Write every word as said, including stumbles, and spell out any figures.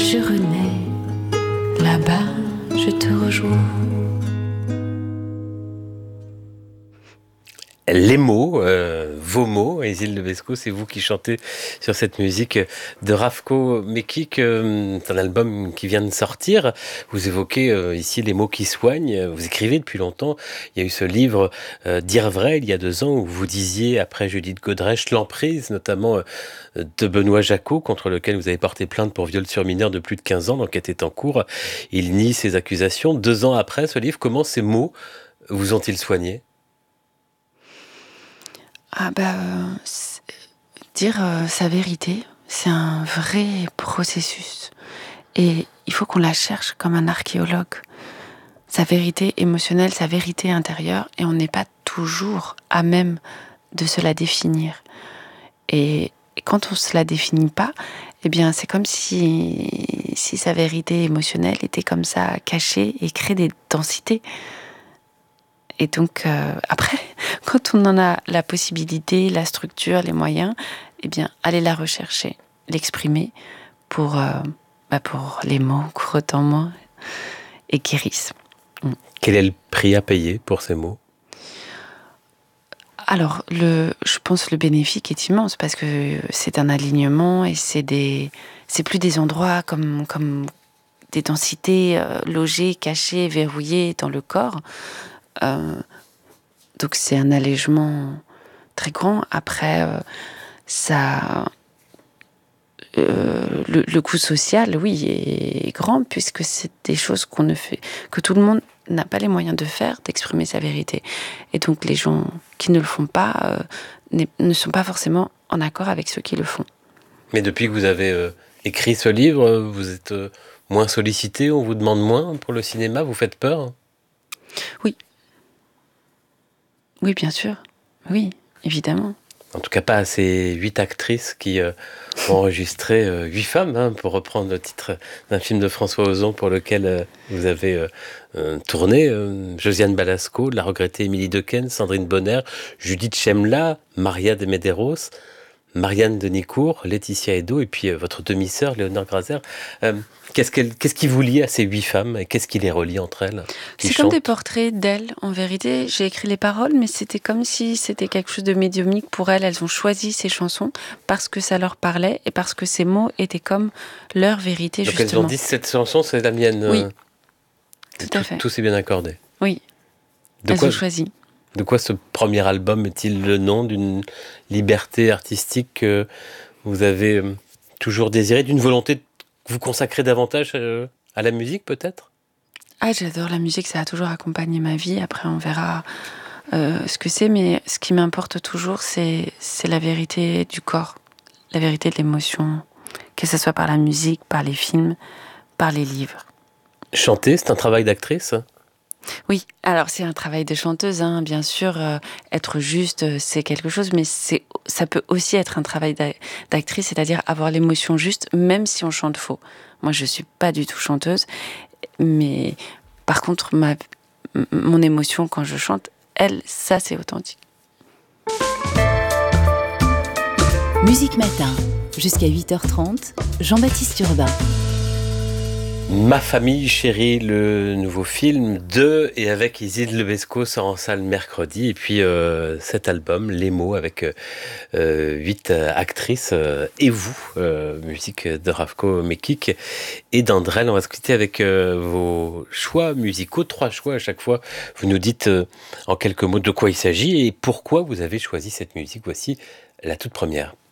je renais, là-bas je te rejoins. Les mots, euh, vos mots, Isil Lebesco, c'est vous qui chantez sur cette musique de Ravko Mekik, euh, c'est un album qui vient de sortir. Vous évoquez euh, ici les mots qui soignent, vous écrivez depuis longtemps. Il y a eu ce livre euh, Dire vrai, il y a deux ans, où vous disiez, après Judith Godrèche, l'emprise notamment euh, de Benoît Jacot, contre lequel vous avez porté plainte pour viol sur mineur de plus de quinze ans, l'enquête est en cours. Il nie ces accusations. Deux ans après ce livre, comment ces mots vous ont-ils soigné ? Ah bah, euh, dire euh, sa vérité, c'est un vrai processus. Et il faut qu'on la cherche comme un archéologue. Sa vérité émotionnelle, sa vérité intérieure, et on n'est pas toujours à même de se la définir. Et, et quand on ne se la définit pas, eh bien, c'est comme si, si sa vérité émotionnelle était comme ça, cachée, et crée des densités. Et donc, euh, après, quand on en a la possibilité, la structure, les moyens, eh bien, allez la rechercher, l'exprimer pour, euh, bah pour les mots crottent en moi et guérissent. Mm. Quel est le prix à payer pour ces mots ? Alors, le, je pense que le bénéfice est immense parce que c'est un alignement et c'est des, c'est plus des endroits comme, comme des densités euh, logées, cachées, verrouillées dans le corps. Euh, donc c'est un allègement très grand. Après, euh, ça, euh, le, le coût social, oui, est grand puisque c'est des choses qu'on ne fait, que tout le monde n'a pas les moyens de faire, d'exprimer sa vérité. Et donc les gens qui ne le font pas euh, ne sont pas forcément en accord avec ceux qui le font. Mais depuis que vous avez euh, écrit ce livre, vous êtes euh, moins sollicité, on vous demande moins pour le cinéma, vous faites peur ? Oui. Oui, bien sûr. Oui, évidemment. En tout cas, pas à ces huit actrices qui euh, ont enregistré euh, huit femmes, hein, pour reprendre le titre d'un film de François Ozon pour lequel euh, vous avez euh, euh, tourné. Euh, Josiane Balasco, la regrettée Émilie Dequesne, Sandrine Bonner, Judith Chemla, Maria de Medeiros, Marianne Denicourt, Laetitia Edo et puis euh, votre demi-sœur Léonore Graser. Euh, qu'est-ce, qu'est-ce qui vous lie à ces huit femmes et qu'est-ce qui les relie entre elles ? C'est comme des portraits d'elles, en vérité. J'ai écrit les paroles, mais c'était comme si c'était quelque chose de médiumnique pour elles. Elles ont choisi ces chansons parce que ça leur parlait et parce que ces mots étaient comme leur vérité, donc justement. Donc elles ont dit, cette chanson, c'est la mienne. Oui, euh, tout, tout à fait. Tout s'est bien accordé. Oui, de elles quoi, ont choisi. De quoi ce premier album est-il le nom d'une liberté artistique que vous avez toujours désirée, d'une volonté de vous consacrer davantage à la musique peut-être ? Ah, j'adore la musique, ça a toujours accompagné ma vie. Après, on verra euh, ce que c'est, mais ce qui m'importe toujours, c'est, c'est la vérité du corps, la vérité de l'émotion, que ce soit par la musique, par les films, par les livres. Chanter, c'est un travail d'actrice ? Oui, alors c'est un travail de chanteuse, hein, bien sûr. Euh, être juste, euh, c'est quelque chose, mais c'est, ça peut aussi être un travail d'actrice, c'est-à-dire avoir l'émotion juste, même si on chante faux. Moi, je suis pas du tout chanteuse, mais par contre, ma, mon émotion quand je chante, elle, ça, c'est authentique. Musique Matin, jusqu'à huit heures trente, Jean-Baptiste Urbain. Ma famille chérie, le nouveau film de et avec Isil Lebesco sort en salle mercredi. Et puis euh, cet album, Les mots, avec euh, huit actrices euh, et vous, euh, musique de Ravko Mekik et d'Andrel. On va se quitter avec euh, vos choix musicaux, trois choix à chaque fois. Vous nous dites euh, en quelques mots de quoi il s'agit et pourquoi vous avez choisi cette musique. Voici la toute première.